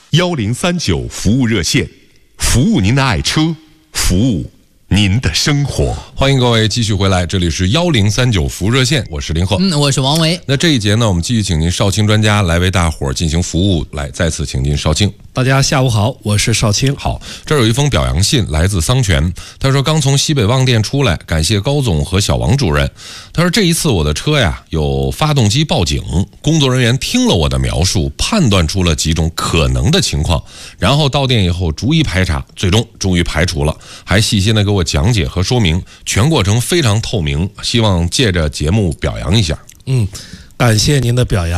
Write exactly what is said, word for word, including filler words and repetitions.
幺零三九服务热线，服务您的爱车，服务您的生活。 欢迎各位继续回来，这里是幺零三九服务热线，我是林鹤， 嗯，我是王维。 那这一节呢，我们继续请您少卿专家来为大伙儿进行服务，来再次请进少卿。 大家下午好，我是少卿。 好，这儿有一封表扬信，来自桑泉。他说刚从西北旺店出来，感谢高总和小王主任。他说这一次我的车呀有发动机报警，工作人员听了我的描述，判断出了几种可能的情况，然后到店以后逐一排查，最终终于排除了，还细心的给我讲解和说明，全过程非常透明，希望借着节目表扬一下。 嗯，感谢您的表扬。